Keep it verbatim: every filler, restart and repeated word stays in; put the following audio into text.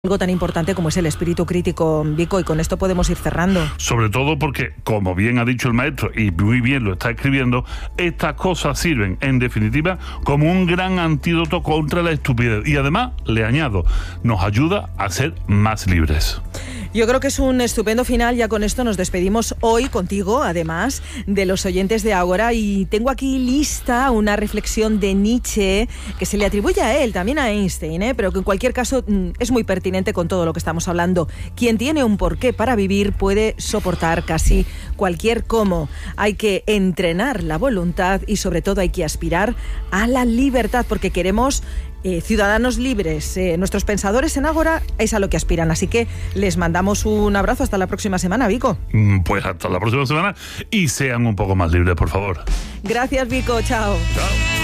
algo tan importante como es el espíritu crítico, Vico, y con esto podemos ir cerrando. Sobre todo porque, como bien ha dicho el maestro, y muy bien lo está escribiendo, estas cosas sirven, en definitiva, como un gran antídoto contra la estupidez. Y además, le añado, nos ayuda a ser más libres. Yo creo que es un estupendo final. Ya con esto nos despedimos hoy contigo, además de los oyentes de Ágora, y tengo aquí lista una reflexión de Nietzsche que se le atribuye a él, también a Einstein, ¿eh? pero que en cualquier caso es muy pertinente con todo lo que estamos hablando. Quien tiene un porqué para vivir puede soportar casi cualquier cómo. Hay que entrenar la voluntad y sobre todo hay que aspirar a la libertad, porque queremos Eh, ciudadanos libres. Eh, nuestros pensadores en Ágora es a lo que aspiran, así que les mandamos un abrazo. Hasta la próxima semana, Vico. Pues hasta la próxima semana y sean un poco más libres, por favor. Gracias, Vico. Chao. Chao.